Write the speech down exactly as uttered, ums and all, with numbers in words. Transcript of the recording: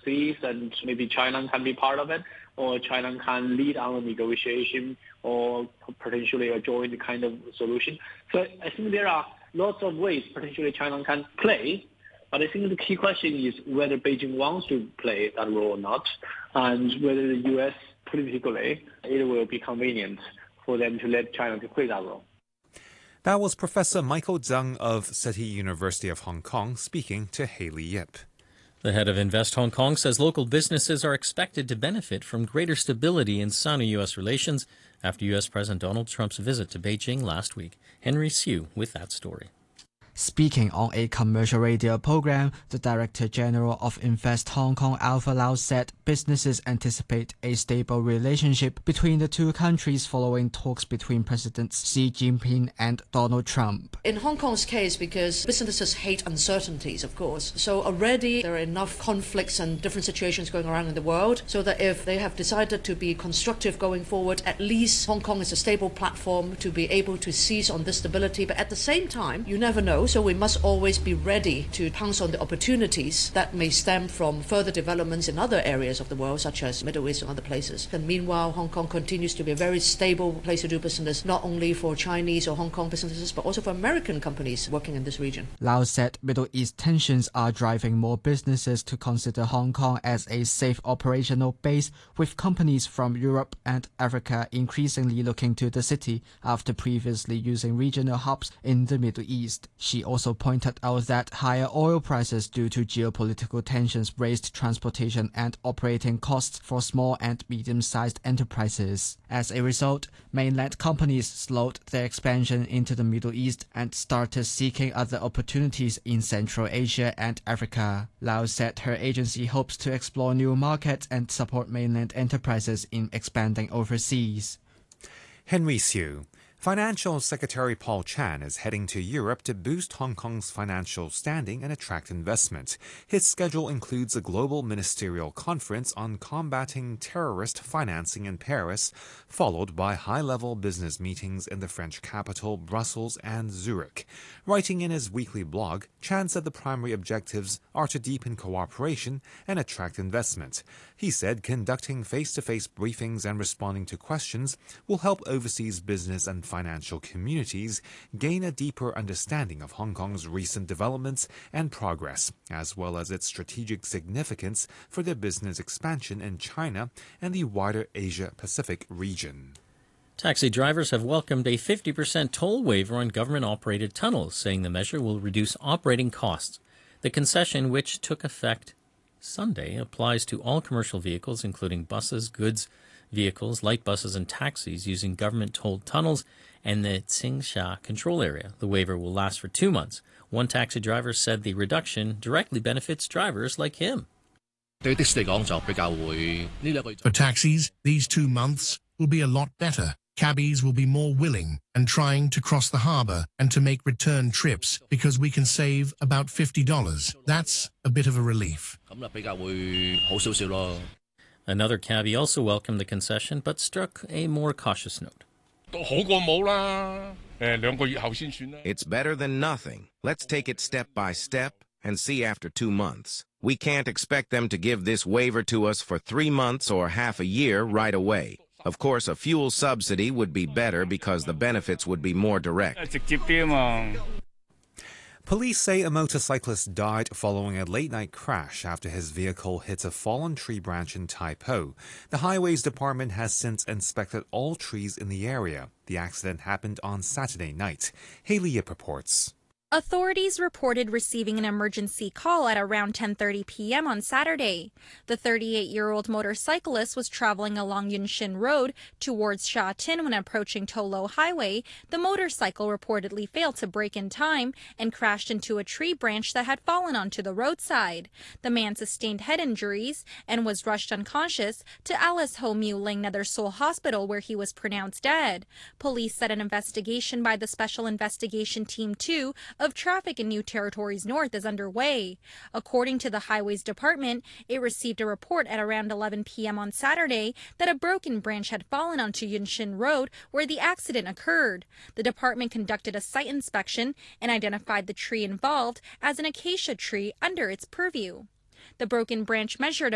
overseas, and maybe China can be part of it, or China can lead on a negotiation or potentially a joint kind of solution. So I think there are lots of ways potentially China can play, but I think the key question is whether Beijing wants to play that role or not, and whether the U S politically it will be convenient for them to let China to play that role. That was Professor Michael Zhang of City University of Hong Kong speaking to Haley Yip. The head of Invest Hong Kong says local businesses are expected to benefit from greater stability in Sino-U S relations after U S President Donald Trump's visit to Beijing last week. Henry Siu with that story. Speaking on a commercial radio program, the Director General of Invest Hong Kong, Alpha Lau, said businesses anticipate a stable relationship between the two countries following talks between Presidents Xi Jinping and Donald Trump. In Hong Kong's case, because businesses hate uncertainties, of course, so already there are enough conflicts and different situations going around in the world, so that if they have decided to be constructive going forward, at least Hong Kong is a stable platform to be able to seize on this stability. But at the same time, you never know. So we must always be ready to pounce on the opportunities that may stem from further developments in other areas of the world, such as Middle East and other places. And meanwhile, Hong Kong continues to be a very stable place to do business, not only for Chinese or Hong Kong businesses, but also for American companies working in this region. Lau said Middle East tensions are driving more businesses to consider Hong Kong as a safe operational base, with companies from Europe and Africa increasingly looking to the city after previously using regional hubs in the Middle East. She also pointed out that higher oil prices due to geopolitical tensions raised transportation and operating costs for small and medium-sized enterprises. As a result, mainland companies slowed their expansion into the Middle East and started seeking other opportunities in Central Asia and Africa. Lau said her agency hopes to explore new markets and support mainland enterprises in expanding overseas. Henry Siu. Financial Secretary Paul Chan is heading to Europe to boost Hong Kong's financial standing and attract investment. His schedule includes a global ministerial conference on combating terrorist financing in Paris, followed by high-level business meetings in the French capital, Brussels and Zurich. Writing in his weekly blog, Chan said the primary objectives are to deepen cooperation and attract investment. He said conducting face-to-face briefings and responding to questions will help overseas business and financial communities gain a deeper understanding of Hong Kong's recent developments and progress, as well as its strategic significance for their business expansion in China and the wider Asia-Pacific region. Taxi drivers have welcomed a fifty percent toll waiver on government-operated tunnels, saying the measure will reduce operating costs. The concession, which took effect Sunday, applies to all commercial vehicles, including buses, goods vehicles, light buses and taxis using government-tolled tunnels and the Tsingsha control area. The waiver will last for two months. One taxi driver said the reduction directly benefits drivers like him. For taxis, these two months will be a lot better. Cabbies will be more willing and trying to cross the harbour and to make return trips because we can save about fifty dollars. That's a bit of a relief. Another cabbie also welcomed the concession, but struck a more cautious note. It's better than nothing. Let's take it step by step and see after two months. We can't expect them to give this waiver to us for three months or half a year right away. Of course, a fuel subsidy would be better because the benefits would be more direct. Police say a motorcyclist died following a late-night crash after his vehicle hit a fallen tree branch in Tai Po. The Highways Department has since inspected all trees in the area. The accident happened on Saturday night. Haley Yip reports. Authorities reported receiving an emergency call at around ten thirty p m on Saturday. The thirty-eight-year-old motorcyclist was traveling along Yunshin Road towards Sha Tin when approaching To Lo Highway. The motorcycle reportedly failed to brake in time and crashed into a tree branch that had fallen onto the roadside. The man sustained head injuries and was rushed unconscious to Alice Ho Miu Ling Nether Seoul Hospital, where he was pronounced dead. Police said an investigation by the Special Investigation Team two of traffic in New Territories North is underway. According to the Highways Department, it received a report at around eleven p m on Saturday that a broken branch had fallen onto Yunshin Road where the accident occurred. The department conducted a site inspection and identified the tree involved as an acacia tree under its purview. The broken branch measured